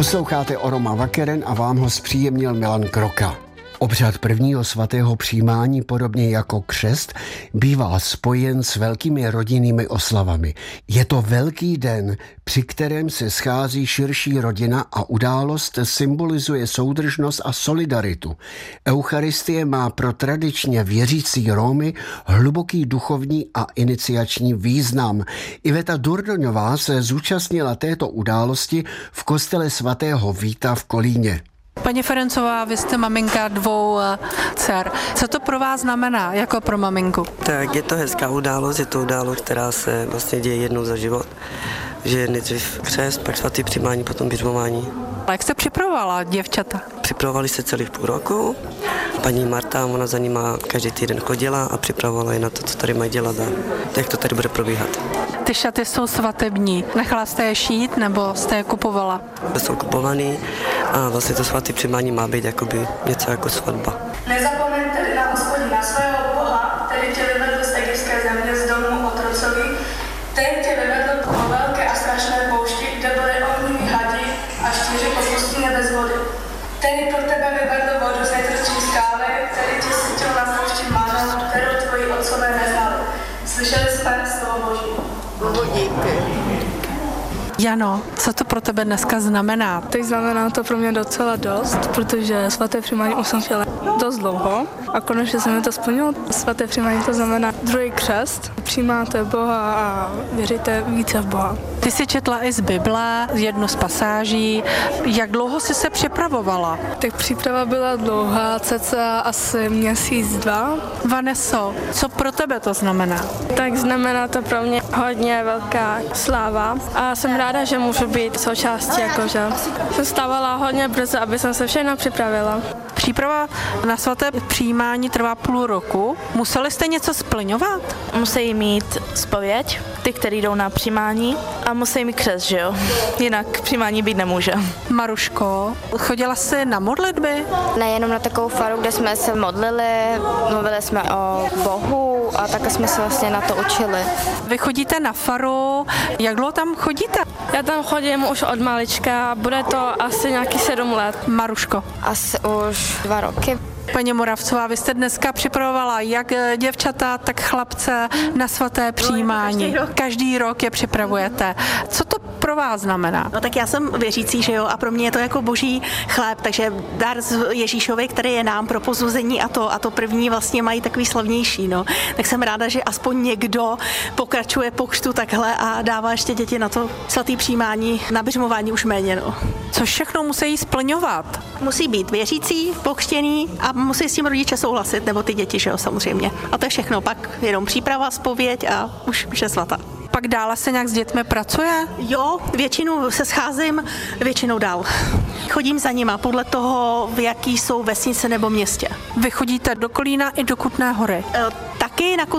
Posloucháte Oroma Vakeren a vám ho zpříjemnil Milan Kroka. Obřad prvního svatého přijímání, podobně jako křest, bývá spojen s velkými rodinnými oslavami. Je to velký den, při kterém se schází širší rodina a událost symbolizuje soudržnost a solidaritu. Eucharistie má pro tradičně věřící Rómy hluboký duchovní a iniciační význam. Iveta Durdoňová se zúčastnila této události v kostele svatého Víta v Kolíně. Paní Ferencová, vy jste maminka 2 dcer. Co to pro vás znamená, jako pro maminku? Tak je to hezká událost, je to událost, která se vlastně děje jednou za život. Že nejdřív křest, pak svatý přijímání, potom běžmování. A jak jste připravovala děvčata? Připravovali se celých půl roku. Paní Marta, ona za nima každý týden chodila a připravovala je na to, co tady mají dělat a jak to tady bude probíhat. Ty šaty jsou svatební. Nechala jste je šít nebo jste je kupovala? Jsou kupovaný a vlastně to svatý přijímání má být jakoby něco jako svatba. Nezapomeňte na Hospodina svého Boha, který tě vyvedl z egyptské země z domu otrocovi. Ten tě vyvedl po velké a strašné poušti, kde byly ohniví hadi a 4 po pustině bez vody. Ten pro tebe vyvedl vodu z nejtvrdší skály, který tě sytil na poušti manou, kterou tvoji otcové neznali. Slyšeli jsme slovo Boží. Bohu díky. Jano, co to pro tebe dneska znamená? Teď znamená to pro mě docela dost, protože svaté přijímání už jsem chtěla dost dlouho a konečně se mi to splnilo. Svaté přijímání to znamená druhý křest. Přijímáte Boha a věříte více v Boha. Ty jsi četla i z Bible jednu z pasáží. Jak dlouho jsi se připravovala? Tak příprava byla dlouhá, cca asi měsíc, 2. Vaneso, co pro tebe to znamená? Tak znamená to pro mě hodně velká sláva a jsem ráda, že můžu být součástí, jakože jsem stávala hodně brzo, aby jsem se všechno připravila. Příprava na svaté přijímání trvá půl roku. Museli jste něco splňovat? Musí mít zpověď, ty, kteří jdou na přijímání, a musí mít křest, že jo? Jinak přijímání být nemůže. Maruško, chodila jsi na modlitby? Nejenom na takovou faru, kde jsme se modlili, mluvili jsme o Bohu a také jsme se vlastně na to učili. Vy chodíte na faru, jak dlouho tam chodíte? Já tam chodím už od malička, bude to asi nějaký 7 let. Maruško. Asi už 2 roky. Paní Moravcová, vy jste dneska připravovala jak děvčata, tak chlapce na svaté přijímání. Každý rok je připravujete. Co to pro vás znamená? No tak já jsem věřící, že jo, a pro mě je to jako boží chléb, takže dar z Ježíšovi, který je nám pro pozbuzení a to první vlastně mají takový slavnější, no. Tak jsem ráda, že aspoň někdo pokračuje po křtu takhle a dává ještě děti na to svatý přijímání, na běžmování už méně, no. Co všechno musí splňovat? Musí být věřící, pokřtěný a musí s tím rodiče souhlasit, nebo ty děti, že jo, samozřejmě. A to je všechno, pak jenom příprava, zpověď a už je svatá. Pak dále se nějak s dětmi pracuje? Jo, většinou se scházím, většinou dál. Chodím za nima podle toho, v jaký jsou vesnice nebo městě. Vy chodíte do Kolína i do Kutné Hory? Taky na